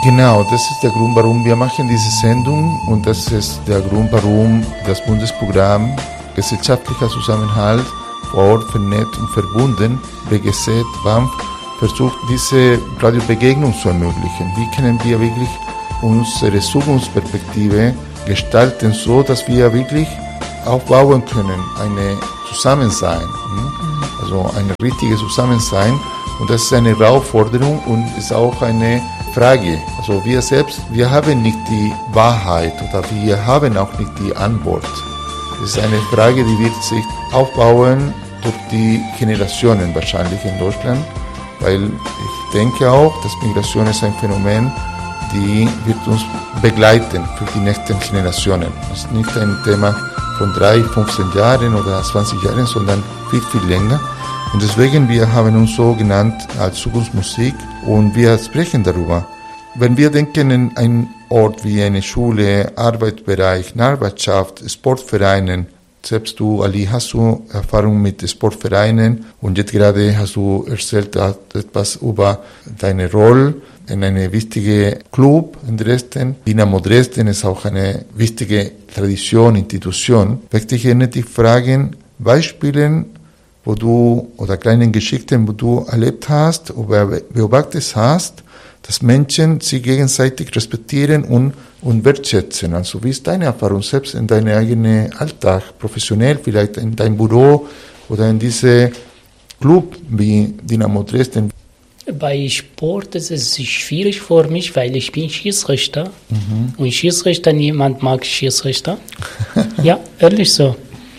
Genau, das ist der Grund, warum wir machen diese Sendung und das ist der Grund, warum das Bundesprogramm Gesellschaftlicher Zusammenhalt vor Ort vernetzt und verbunden, BGZ, BAMF, versucht, diese Radiobegegnung zu ermöglichen. Wie können wir wirklich unsere Zukunftsperspektive gestalten, so dass wir wirklich aufbauen können, eine Zusammensein, also ein richtiges Zusammensein. Und das ist eine Herausforderung und ist auch eine Frage. Also wir selbst, wir haben nicht die Wahrheit oder wir haben auch nicht die Antwort. Es ist eine Frage, die wird sich aufbauen durch die Generationen wahrscheinlich in Deutschland, weil ich denke auch, dass Migration ist ein Phänomen, die wird uns begleiten für die nächsten Generationen. Es ist nicht ein Thema von 3, 15 Jahren oder 20 Jahren, sondern viel, viel länger. Und deswegen, wir haben uns so genannt als Zukunftsmusik und wir sprechen darüber. Wenn wir denken an einen Ort wie eine Schule, Arbeitsbereich, Nachbarschaft, Sportvereinen, selbst du, Ali, hast du Erfahrung mit Sportvereinen und jetzt gerade hast du erzählt etwas über deine Rolle in einem wichtigen Club in Dresden. Dynamo Dresden ist auch eine wichtige Tradition, Institution. Möchte ich gerne dich fragen, Beispiele, wo du, oder kleine Geschichten, wo du erlebt hast oder beobachtet hast, dass Menschen sich gegenseitig respektieren und wertschätzen. Also wie ist deine Erfahrung selbst in deinem eigenen Alltag, professionell, vielleicht in deinem Büro oder in diesem Club wie Dynamo Dresden? Bei Sport ist es schwierig für mich, weil ich bin Schiedsrichter. Und Schiedsrichter, niemand mag Schiedsrichter. Ja, ehrlich so.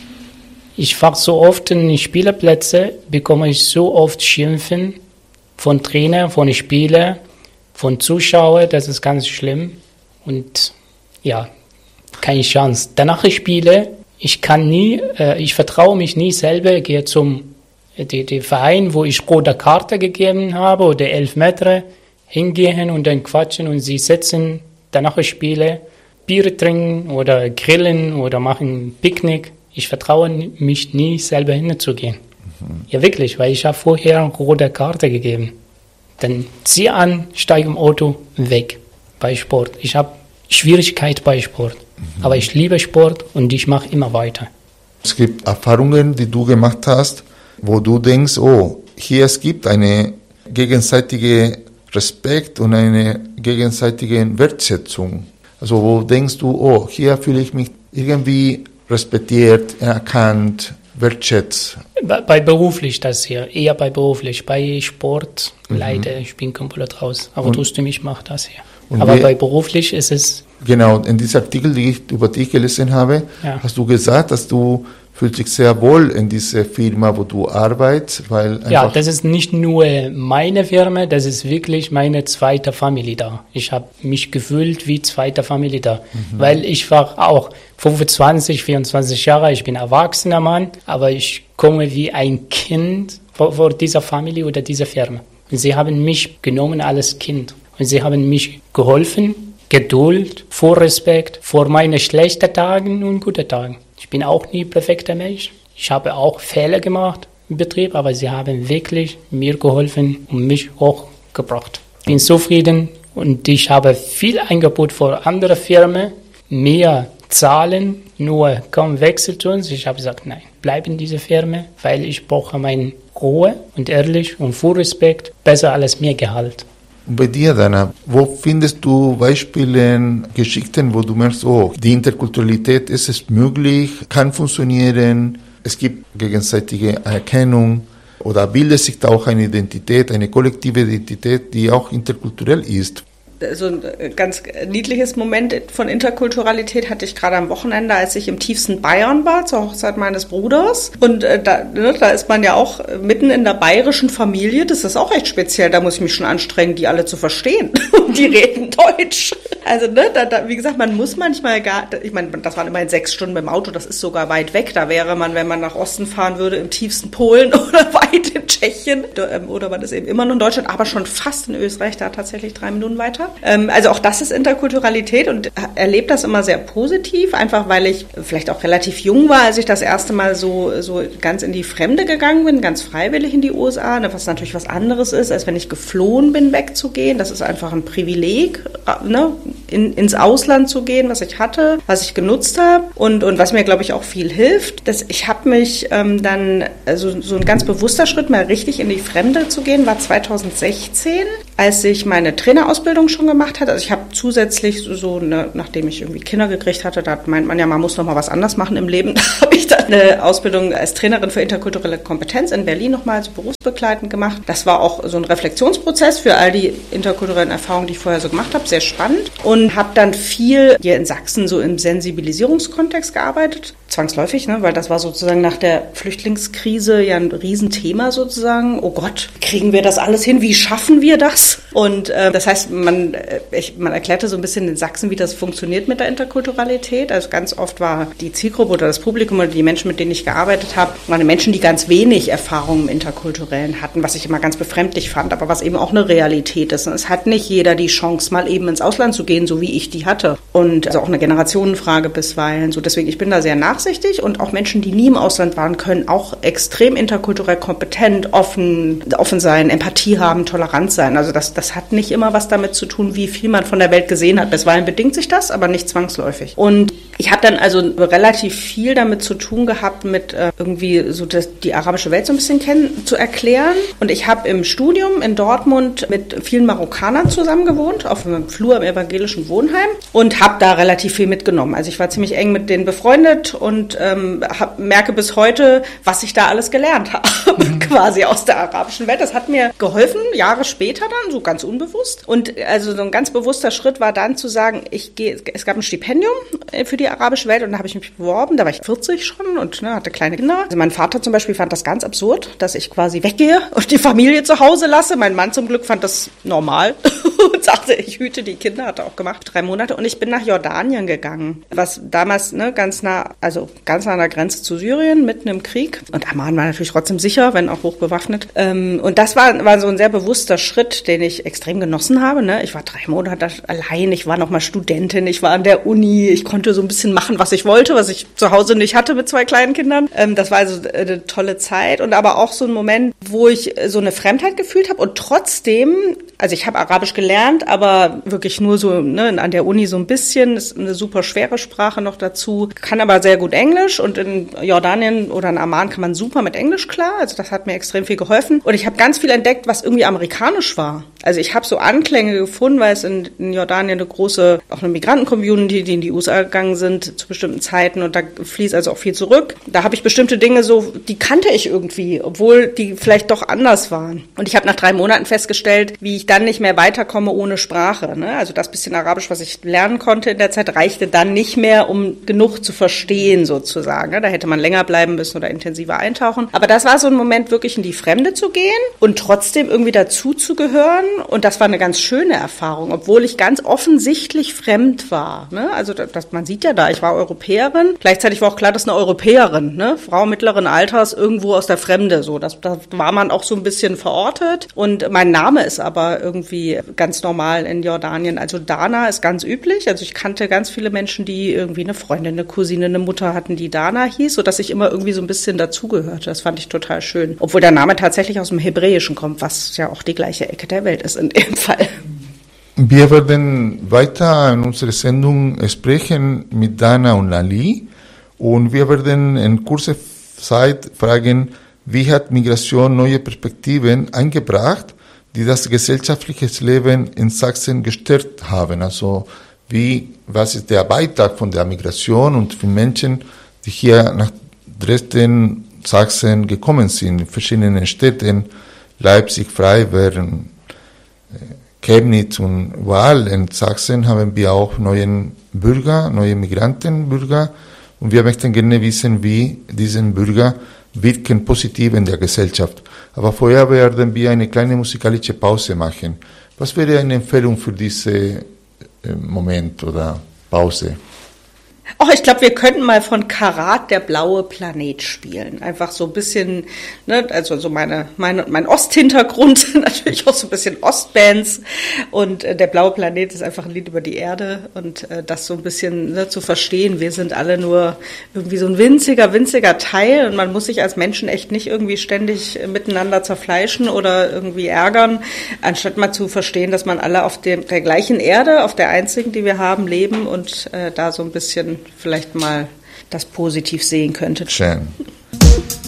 Ich fahre so oft in Spielerplätze, bekomme ich so oft Schimpfen von Trainern, von Spielern, von Zuschauern, das ist ganz schlimm. Und ja, keine Chance. Danach ich spiele, ich vertraue mich nie selber, gehe zum Verein, wo ich rote Karte gegeben habe oder 11 Meter, hingehen und dann quatschen und sie sitzen, danach ich spiele, Bier trinken oder grillen oder machen Picknick. Ich vertraue mich nie selber hinzugehen. Ja wirklich, weil ich habe vorher eine rote Karte gegeben. Dann zieh an, steige im Auto, weg bei Sport. Ich habe Schwierigkeit bei Sport, aber ich liebe Sport und ich mache immer weiter. Es gibt Erfahrungen, die du gemacht hast, wo du denkst, oh, hier es gibt eine gegenseitige Respekt und eine gegenseitige Wertschätzung. Also wo denkst du, oh, hier fühle ich mich irgendwie respektiert, erkannt, wertschätzt. Bei beruflich das hier, eher bei beruflich. Bei Sport, leider, ich bin komplett raus. Aber trotzdem, ich mache das hier. Aber bei beruflich ist es... Genau, in diesem Artikel, den ich über dich gelesen habe, hast du gesagt, dass du fühlst dich sehr wohl in dieser Firma, wo du arbeitest, weil ja, das ist nicht nur meine Firma, das ist wirklich meine zweite Familie da. Ich habe mich gefühlt wie zweite Familie da, weil ich war auch 25, 24 Jahre, ich bin erwachsener Mann, aber ich komme wie ein Kind vor dieser Familie oder dieser Firma. Und sie haben mich genommen als Kind und sie haben mich geholfen, Geduld, vor Respekt, vor meinen schlechten Tagen und guten Tagen. Ich bin auch nie perfekter Mensch. Ich habe auch Fehler gemacht im Betrieb, aber sie haben wirklich mir geholfen und mich hochgebracht. Ich bin zufrieden und ich habe viel Angebot für andere Firmen, mehr zahlen, nur kaum Wechsel zu uns. Ich habe gesagt, nein, bleib in dieser Firma, weil ich brauche meine Ruhe und ehrlich und voll Respekt, besser als mehr Gehalt. Und bei dir, Dana, wo findest du Beispiele, Geschichten, wo du merkst, oh, die Interkulturalität ist es möglich, kann funktionieren, es gibt gegenseitige Anerkennung oder bildet sich da auch eine Identität, eine kollektive Identität, die auch interkulturell ist? So ein ganz niedliches Moment von Interkulturalität hatte ich gerade am Wochenende, als ich im tiefsten Bayern war, zur Hochzeit meines Bruders. Und da ist man ja auch mitten in der bayerischen Familie. Das ist auch echt speziell. Da muss ich mich schon anstrengen, die alle zu verstehen. Und die reden Deutsch. Also wie gesagt, man muss manchmal ich meine, das waren immerhin 6 Stunden mit dem Auto. Das ist sogar weit weg. Da wäre man, wenn man nach Osten fahren würde, im tiefsten Polen oder weit in Tschechien. Oder man ist eben immer noch in Deutschland, aber schon fast in Österreich, da tatsächlich 3 Minuten weiter. Also auch das ist Interkulturalität und erlebe das immer sehr positiv, einfach weil ich vielleicht auch relativ jung war, als ich das erste Mal so ganz in die Fremde gegangen bin, ganz freiwillig in die USA, was natürlich was anderes ist, als wenn ich geflohen bin, wegzugehen. Das ist einfach ein Privileg, ne, ins Ausland zu gehen, was ich hatte, was ich genutzt habe und was mir, glaube ich, auch viel hilft. Ich habe mich dann, also so ein ganz bewusster Schritt, mal richtig in die Fremde zu gehen, war 2016, als ich meine Trainerausbildung schon gemacht hatte. Also ich habe zusätzlich nachdem ich irgendwie Kinder gekriegt hatte, da meint man ja, man muss noch mal was anders machen im Leben, da habe ich dann eine Ausbildung als Trainerin für interkulturelle Kompetenz in Berlin nochmal so berufsbegleitend gemacht. Das war auch so ein Reflexionsprozess für all die interkulturellen Erfahrungen, die ich vorher so gemacht habe, sehr spannend und habe dann viel hier in Sachsen so im Sensibilisierungskontext gearbeitet, zwangsläufig, ne, weil das war sozusagen nach der Flüchtlingskrise ja ein Riesenthema sozusagen. Oh Gott, kriegen wir das alles hin? Wie schaffen wir das? Und das heißt, man erklärte so ein bisschen in Sachsen, wie das funktioniert mit der Interkulturalität. Also ganz oft war die Zielgruppe oder das Publikum oder die Menschen, mit denen ich gearbeitet habe, waren Menschen, die ganz wenig Erfahrung im Interkulturellen hatten, was ich immer ganz befremdlich fand, aber was eben auch eine Realität ist. Und es hat nicht jeder die Chance, mal eben ins Ausland zu gehen, so wie ich die hatte. Und also auch eine Generationenfrage bisweilen. So deswegen, ich bin da sehr nachsichtig und auch Menschen, die nie im Ausland waren, können auch extrem interkulturell kompetent, offen sein, Empathie haben, tolerant sein. Also das hat nicht immer was damit zu tun, wie viel man von der Welt gesehen hat. Bisweilen bedingt sich das, aber nicht zwangsläufig. Und ich habe dann also relativ viel damit zu tun gehabt, mit irgendwie so die arabische Welt so ein bisschen zu erklären. Und ich habe im Studium in Dortmund mit vielen Marokkanern zusammen gewohnt, auf einem Flur im evangelischen Wohnheim und habe da relativ viel mitgenommen. Also ich war ziemlich eng mit denen befreundet und merke bis heute, was ich da alles gelernt habe, quasi aus der arabischen Welt. Das hat mir geholfen, Jahre später dann, so ganz unbewusst. Und also so ein ganz bewusster Schritt war dann zu sagen, es gab ein Stipendium für die arabische Welt und da habe ich mich beworben, da war ich 40 schon und hatte kleine Kinder. Also mein Vater zum Beispiel fand das ganz absurd, dass ich quasi weggehe und die Familie zu Hause lasse. Mein Mann zum Glück fand das normal und sagte, ich hüte die Kinder, hat er auch gemacht, 3 Monate. Und ich bin nach Jordanien gegangen, was damals ganz nah an der Grenze zu Syrien, mitten im Krieg. Und Amman war natürlich trotzdem sicher, wenn auch hochbewaffnet. Und das war so ein sehr bewusster Schritt, den ich extrem genossen habe. Ne? Ich war 3 Monate allein, ich war noch mal Studentin, ich war an der Uni, ich konnte so ein bisschen machen, was ich wollte, was ich zu Hause nicht hatte mit 2 kleinen Kindern. Das war also eine tolle Zeit und aber auch so ein Moment, wo ich so eine Fremdheit gefühlt habe und trotzdem, also ich habe Arabisch gelernt, aber wirklich nur so an der Uni so ein bisschen, ist eine super schwere Sprache noch dazu, kann aber sehr gut Englisch und in Jordanien oder in Amman kann man super mit Englisch klar, also das hat mir extrem viel geholfen und ich habe ganz viel entdeckt, was irgendwie amerikanisch war. Also ich habe so Anklänge gefunden, weil es in Jordanien eine große, auch eine Migranten-Community, die in die USA gegangen sind zu bestimmten Zeiten und da fließt also auch viel zurück. Da habe ich bestimmte Dinge so, die kannte ich irgendwie, obwohl die vielleicht doch anders waren. Und ich habe nach 3 Monaten festgestellt, wie ich dann nicht mehr weiterkomme ohne Sprache. Ne? Also das bisschen Arabisch, was ich lernen konnte in der Zeit, reichte dann nicht mehr, um genug zu verstehen sozusagen. Ne? Da hätte man länger bleiben müssen oder intensiver eintauchen. Aber das war so ein Moment, wirklich in die Fremde zu gehen und trotzdem irgendwie dazu zu gehören. Und das war eine ganz schöne Erfahrung, obwohl ich ganz offensichtlich fremd war. Ne? Also man sieht ja da, ich war Europäerin. Gleichzeitig war auch klar, dass eine Europäerin, ne? Frau mittleren Alters, irgendwo aus der Fremde. So, das war man auch so ein bisschen verortet. Und mein Name ist aber irgendwie ganz normal in Jordanien. Also Dana ist ganz üblich. Also ich kannte ganz viele Menschen, die irgendwie eine Freundin, eine Cousine, eine Mutter hatten, die Dana hieß, sodass ich immer irgendwie so ein bisschen dazugehörte. Das fand ich total schön. Obwohl der Name tatsächlich aus dem Hebräischen kommt, was ja auch die gleiche Ecke der Welt ist in dem Fall. Wir werden weiter in unserer Sendung sprechen mit Dana und Ali und wir werden in kurzer Zeit fragen, wie hat Migration neue Perspektiven eingebracht, die das gesellschaftliche Leben in Sachsen gestört haben. Also was ist der Beitrag von der Migration und für Menschen, die hier nach Dresden, Sachsen gekommen sind, in verschiedenen Städten, Leipzig, Freiberg, Chemnitz und überall in Sachsen haben wir auch neue Migrantenbürger und wir möchten gerne wissen, wie diese Bürger wirken positiv in der Gesellschaft. Aber vorher werden wir eine kleine musikalische Pause machen. Was wäre eine Empfehlung für diesen Moment oder Pause? Oh, ich glaube, wir könnten mal von Karat der blaue Planet spielen. Einfach so ein bisschen, ne, also so mein Osthintergrund, natürlich auch so ein bisschen Ostbands. Und der blaue Planet ist einfach ein Lied über die Erde. Und das so ein bisschen zu verstehen, wir sind alle nur irgendwie so ein winziger Teil. Und man muss sich als Menschen echt nicht irgendwie ständig miteinander zerfleischen oder irgendwie ärgern, anstatt mal zu verstehen, dass man alle auf der gleichen Erde, auf der einzigen, die wir haben, leben und da so ein bisschen vielleicht mal das positiv sehen könnte. Schön.